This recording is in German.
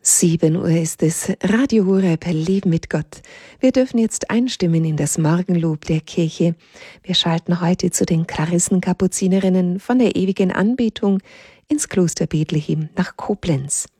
7 Uhr ist es, Radio Horeb, Leben mit Gott. Wir dürfen jetzt einstimmen in das Morgenlob der Kirche. Wir schalten heute zu den Klarissenkapuzinerinnen von der ewigen Anbetung ins Kloster Bethlehem nach Koblenz.